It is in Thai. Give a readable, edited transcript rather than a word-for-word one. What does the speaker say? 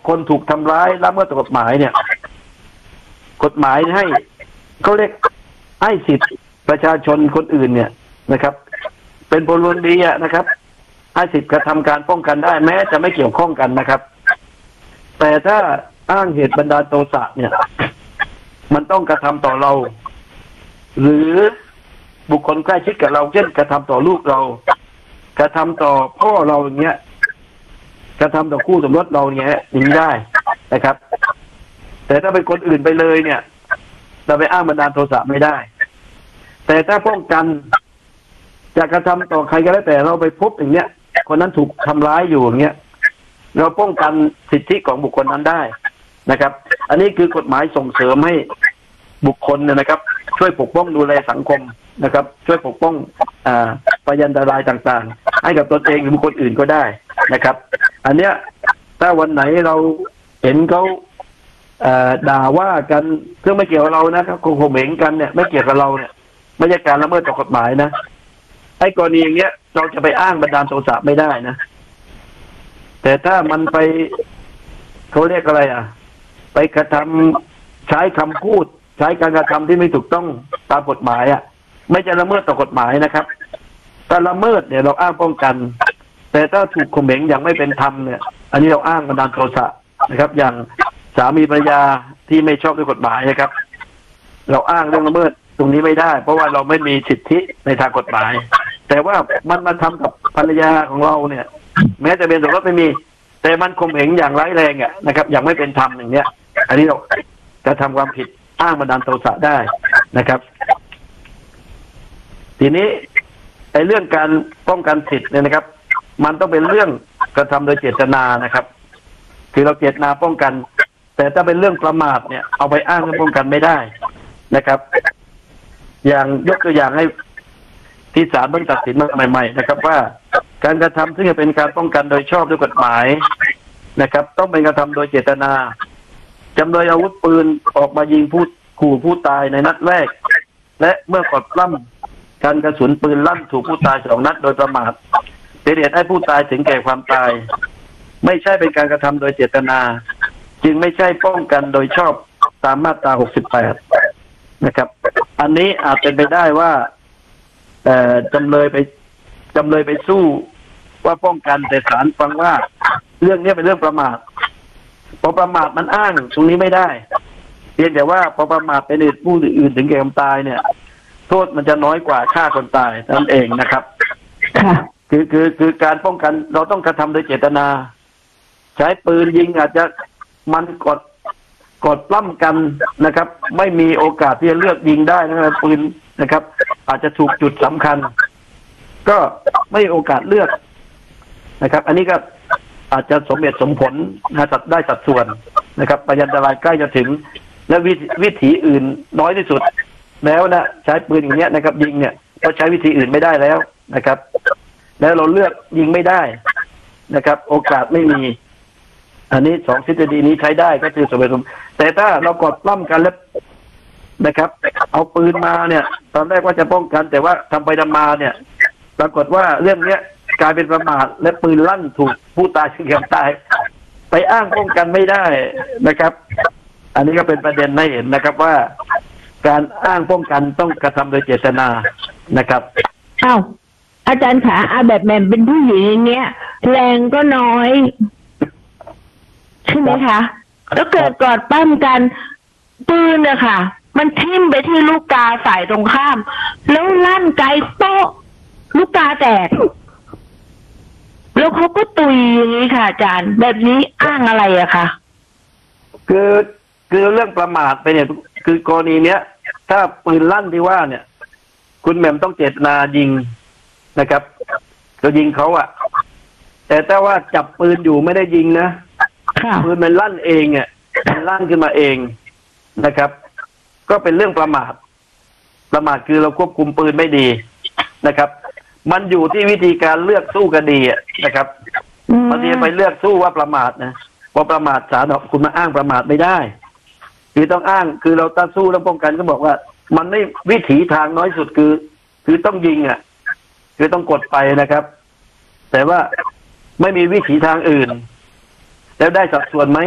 คนถูกทำร้ายละเมิดต่อกฎหมายเนี่ยกฎหมายให้เขาเรียกให้สิทธิประชาชนคนอื่นเนี่ยนะครับเป็นพลเมืองดีนะครับให้สิทธิกระทำการป้องกันได้แม้จะไม่เกี่ยวข้องกันนะครับแต่ถ้าอ้างเหตุบันดาลโทสะเนี่ยมันต้องกระทำต่อเราหรือบุคคลใกล้ชิดกับเราเช่นกระทำต่อลูกเรากระทำต่อพ่อเราอย่างเงี้ยกระทำต่อคู่สมรสเราเงี้ยยิงได้นะครับแต่ถ้าเป็นคนอื่นไปเลยเนี่ยเราไปอ้างบันดาลโทสะไม่ได้แต่ถ้าป้องกันจะกระทำต่อใครก็แล้วแต่เราไปพบอย่างเงี้ยคนนั้นถูกทำร้ายอยู่อย่างเงี้ยเราป้องกันสิทธิของบุคคลนั้นได้นะครับอันนี้คือกฎหมายส่งเสริมให้บุคคลเนี่ยนะครับช่วยปกป้องดูแลสังคมนะครับช่วยปกป้องพยานอันตรายต่างๆให้กับตนเองหรือบุคคลอื่นก็ได้นะครับอันเนี้ยถ้าวันไหนเราเห็นเขาด่าว่ากันเรื่องไม่เกี่ยวกับเรานะครับโกหกเหม่งกันเนี่ยไม่เกี่ยวกับเราเนี่ยไม่ใช่การละเมิดต่อกฎหมายนะไอ้กรณีอย่างเงี้ยเราจะไปอ้างบันดาลโทสะไม่ได้นะแต่ถ้ามันไปเขาเรียกอะไรไปกระทำใช้คำพูดใช้การกระทำที่ไม่ถูกต้องตามกฎหมายไม่จะละเมิดต่อกฎหมายนะครับถ้าละเมิดเนี่ยเราอ้างป้องกันแต่ถ้าถูกข่มเหงอย่างไม่เป็นธรรมเนี่ยอันนี้เราอ้างบันดาลโทสะนะครับอย่างสามีภรรยาที่ไม่ชอบด้วยกฎหมายนะครับเราอ้างเรื่องละเมิดตรงนี้ไม่ได้เพราะว่าเราไม่มีสิทธิในทางกฎหมายแต่ว่ามันมาทำกับภรรยาของเราเนี่ยแม้จะเป็นสมรสไม่มีแต่มันข่มเหงอย่างร้ายแรงนะครับอย่างไม่เป็นธรรมอย่างเนี้ยอันนี้เราจะทำความผิดอ้างบันดาลโทสะได้นะครับทีนี้ไอ้เรื่องการป้องกันสิทธิ์เนี่ยนะครับมันต้องเป็นเรื่องกระทำโดยเจตนานะครับคือเราเจตนาป้องกันแต่ถ้าเป็นเรื่องประมาทเนี่ยเอาไปอ้างเพื่อป้องกันไม่ได้นะครับอย่างยกตัวอย่างให้ที่ศาลเพิ่งตัดสินมาใหม่ๆนะครับว่าการกระทำซึ่งจะเป็นการป้องกันโดยชอบด้วยกฎหมายนะครับต้องเป็นกระทำโดยเจตนาจำเลยอาวุธปืนออกมายิงขู่ผู้ตายในนัดแรกและเมื่อกดปล้ำการกระสุนปืนลั่นถูกผู้ตาย2 นัดโดยประมาทเป็นเหตุให้ผู้ตายถึงแก่ความตายไม่ใช่เป็นการกระทำโดยเจตนาจึงไม่ใช่ป้องกันโดยชอบตามมาตรา68นะครับอันนี้อาจเป็นไปได้ว่าจำเลยไปสู้ว่าป้องกันแต่ศาลฟังว่าเรื่องนี้เป็นเรื่องประมาทพอประมาทมันอ้างตรงนี้ไม่ได้เพียงแต่ว่าพอประมาทเป็นเหตุผู้อื่นถึงแก่ความตายเนี่ยโทษมันจะน้อยกว่าฆ่าคนตายนั่นเองนะครับคือการป้องกันเราต้องกระทำโดยเจตนาใช้ปืนยิงอาจจะมันกดปล้ำกันนะครับไม่มีโอกาสที่จะเลือกยิงได้นะครับปืนนะครับอาจจะถูกจุดสำคัญก็ไม่มีโอกาสเลือกนะครับอันนี้ก็อาจจะสมเหตุสมผลได้สัดส่วนนะครับพยานอันตรายใกล้จะถึงและวิถีอื่นน้อยที่สุดแล้วนะใช้ปืนอย่างเงี้ยนะครับยิงเนี่ยก็ใช้วิธีอื่นไม่ได้แล้วนะครับแล้วเราเลือกยิงไม่ได้นะครับโอกาสไม่มีอันนี้2 ทฤษฎีนี้ใช้ได้ก็คือสมเหตุสมผลแต่ถ้าเรากดปล้ำกันแล้วนะครับเอาปืนมาเนี่ยตอนแรกว่าจะป้องกันแต่ว่าทำไปทำมาเนี่ยปรากฏว่าเรื่องเนี้ยกลายเป็นประมาทและปืนลั่นถูกผู้ตายถึงแก่ตายไปอ้างป้องกันไม่ได้นะครับอันนี้ก็เป็นประเด็นให้เห็นนะครับว่าการอ้างป้องกันต้องกระทำโดยเจตนานะครับอ้าวอาจารย์ขาแบบแม่เป็นผู้หญิงอย่างเงี้ยแรงก็น้อยใช่ไหมคะแล้วเกิดกอดปั้มกันปืนอะค่ะมันทิ่มไปที่ลูกตาฝ่ายตรงข้ามแล้วลั่นไกลโป๊ะลูกตาแตกแล้วเขาก็ตุยอย่างนี้ค่ะอาจารย์แบบนี้อ้างอะไรอะคะคือเรื่องประมาทไปเนี่ยคือกรณีเนี้ยถ้าปืนลั่นที่ว่าเนี่ยคุณแหม่มต้องเจตนายิงนะครับก็ยิงเขาแต่ถ้าว่าจับปืนอยู่ไม่ได้ยิงนะปืนมันลั่นเองมันลั่นขึ้นมาเองนะครับก็เป็นเรื่องประมาทคือเราควบคุมปืนไม่ดีนะครับมันอยู่ที่วิธีการเลือกสู้คดีนะครับบางทีไปเลือกสู้ว่าประมาทนะพอประมาทศาลบอกคุณมาอ้างประมาทไม่ได้คือต้องอ้างคือเราต่อสู้แล้วป้องกันก็บอกว่ามันไม่วิถีทางน้อยสุดคือต้องยิงคือต้องกดไปนะครับแต่ว่าไม่มีวิถีทางอื่นแล้วได้สัดส่วนไหม